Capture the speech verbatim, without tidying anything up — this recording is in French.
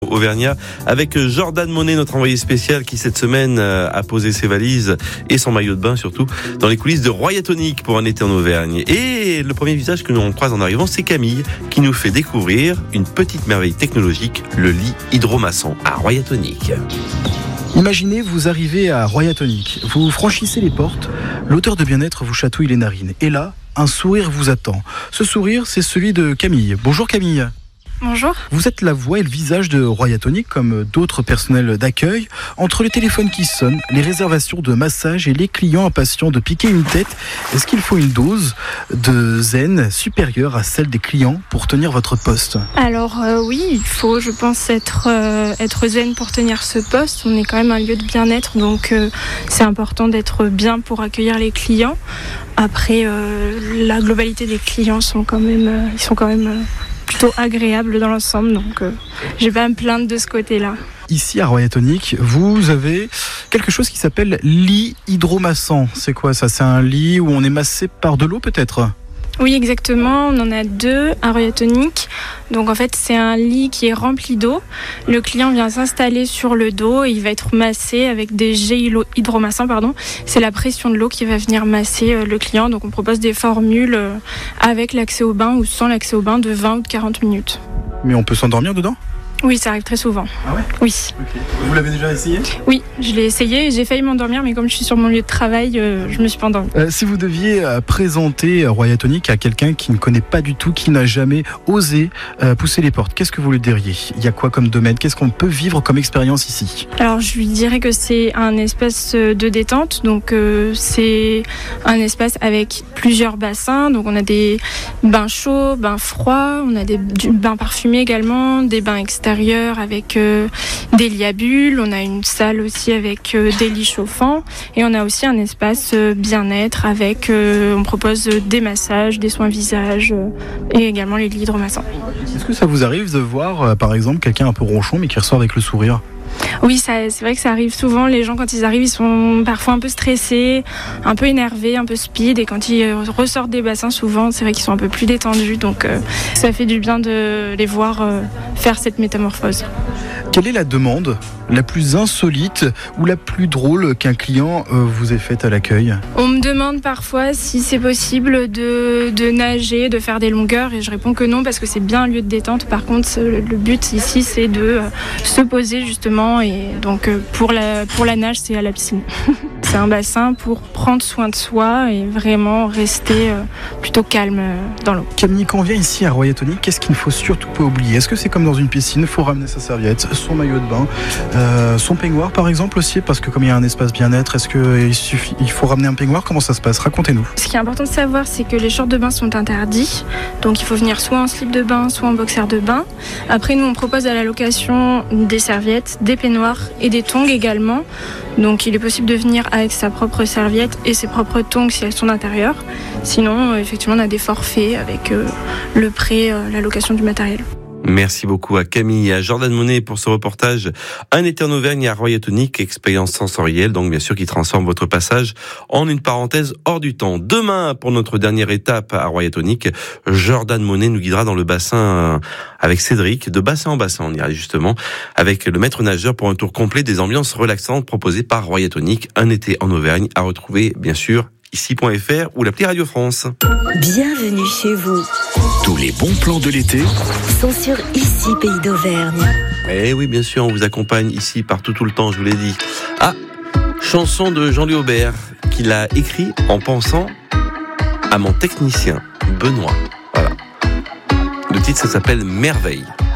Auvergnat avec Jordan Monet, notre envoyé spécial qui cette semaine a posé ses valises et son maillot de bain surtout dans les coulisses de Royatonic pour un été en Auvergne. Et le premier visage que nous croise en arrivant, c'est Camille qui nous fait découvrir une petite merveille technologique, le lit hydromassant à Royatonic. Imaginez, vous arrivez à Royatonic, vous franchissez les portes, l'odeur de bien-être vous chatouille les narines. Et là, un sourire vous attend. Ce sourire, c'est celui de Camille. Bonjour Camille. Bonjour. Vous êtes la voix et le visage de Royatonic, comme d'autres personnels d'accueil. Entre les téléphones qui sonnent, les réservations de massage et les clients impatients de piquer une tête, est-ce qu'il faut une dose de zen supérieure à celle des clients pour tenir votre poste ? Alors euh, oui, il faut, je pense, être, euh, être zen pour tenir ce poste. On est quand même un lieu de bien-être, donc euh, c'est important d'être bien pour accueillir les clients. Après, euh, la globalité des clients sont quand même, euh, ils sont quand même euh, plutôt agréable dans l'ensemble, donc euh, j'ai pas à me plaindre de ce côté-là. Ici à Royatonic, vous avez quelque chose qui s'appelle lit hydromassant. C'est quoi ça ? C'est un lit où on est massé par de l'eau peut-être ? Oui, exactement. On en a deux à Royatonic. Donc en fait, c'est un lit qui est rempli d'eau. Le client vient s'installer sur le dos et il va être massé avec des jets hydromassants. Pardon. C'est la pression de l'eau qui va venir masser le client. Donc on propose des formules avec l'accès au bain ou sans l'accès au bain de vingt ou de quarante minutes. Mais on peut s'endormir dedans ? Oui, ça arrive très souvent. Ah ouais ? Oui. Okay. Vous l'avez déjà essayé ? Oui, je l'ai essayé. J'ai failli m'endormir, mais comme je suis sur mon lieu de travail, euh, je me suis pas endormie. Euh, si vous deviez euh, présenter Royatonic à quelqu'un qui ne connaît pas du tout, qui n'a jamais osé euh, pousser les portes, qu'est-ce que vous lui diriez ? Il y a quoi comme domaine ? Qu'est-ce qu'on peut vivre comme expérience ici ? Alors, je lui dirais que c'est un espace de détente. Donc, euh, c'est un espace avec plusieurs bassins. Donc, on a des bains chauds, bains froids. On a des bains parfumés également, des bains extérieurs avec euh, des lits à bulles, on a une salle aussi avec euh, des lits chauffants et on a aussi un espace euh, bien-être avec, euh, on propose des massages, des soins visage euh, et également les lits hydromassants. Est-ce que ça vous arrive de voir euh, par exemple quelqu'un un peu ronchon mais qui ressort avec le sourire ? Oui, ça, c'est vrai que ça arrive souvent. Les gens, quand ils arrivent, ils sont parfois un peu stressés, un peu énervés, un peu speed. Et quand ils ressortent des bassins, souvent, c'est vrai qu'ils sont un peu plus détendus. Donc, euh, ça fait du bien de les voir euh, faire cette métamorphose. Quelle est la demande la plus insolite ou la plus drôle qu'un client euh, vous ait faite à l'accueil ? On me demande parfois si c'est possible de, de nager, de faire des longueurs, et je réponds que non parce que c'est bien un lieu de détente. Par contre, le but ici, c'est de euh, se poser justement, et donc euh, pour la, pour la nage, c'est à la piscine. C'est un bassin pour prendre soin de soi et vraiment rester euh, plutôt calme euh, dans l'eau. Camille, quand on vient ici à Royatonic, qu'est-ce qu'il ne faut surtout pas oublier ? Est-ce que c'est comme dans une piscine, il faut ramener sa serviette, son maillot de bain, euh, son peignoir par exemple aussi, parce que comme il y a un espace bien-être, est-ce qu'il suffit, il faut ramener un peignoir ? Comment ça se passe ? Racontez-nous. Ce qui est important de savoir, c'est que les shorts de bain sont interdits, donc il faut venir soit en slip de bain, soit en boxer de bain. Après, nous on propose à la location des serviettes, des peignoirs et des tongs également. Donc il est possible de venir avec sa propre serviette et ses propres tongs si elles sont d'intérieur. Sinon, euh, effectivement, on a des forfaits avec euh, le prêt, euh, la location du matériel. Merci beaucoup à Camille et à Jordan Monet pour ce reportage. Un été en Auvergne à Royatonic, expérience sensorielle, donc bien sûr qui transforme votre passage en une parenthèse hors du temps. Demain, pour notre dernière étape à Royatonic, Jordan Monet nous guidera dans le bassin avec Cédric, de bassin en bassin, on ira justement, avec le maître nageur pour un tour complet des ambiances relaxantes proposées par Royatonic. Un été en Auvergne à retrouver, bien sûr, ici point f r ou l'appli Radio France. Bienvenue chez vous. Tous les bons plans de l'été sont sur Ici Pays d'Auvergne. Eh oui, bien sûr, on vous accompagne ici partout tout le temps, je vous l'ai dit. Ah, chanson de Jean-Louis Aubert qu'il a écrit en pensant à mon technicien Benoît. Voilà. Le titre, ça s'appelle Merveille.